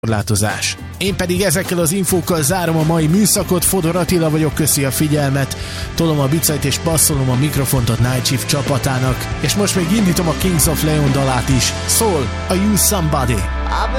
korlátozás. Én pedig ezekkel az infókkal zárom a mai műszakot. Fodor Attila vagyok, köszi a figyelmet, tolom a bicajt és passzolom a mikrofont a Night Shift csapatának, és most még indítom a Kings of Leon dalát is. Szól a You Somebody.